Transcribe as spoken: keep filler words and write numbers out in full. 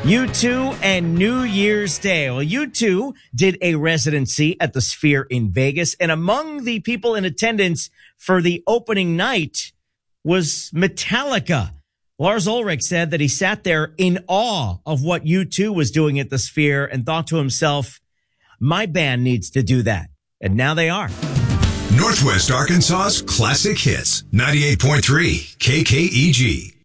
U two and New Year's Day. Well, U two did a residency at the Sphere in Vegas, and among the people in attendance for the opening night was Metallica. Lars Ulrich said that he sat there in awe of what U two was doing at the Sphere and thought to himself, my band needs to do that. And now they are. Northwest Arkansas's classic hits, ninety-eight point three K K E G.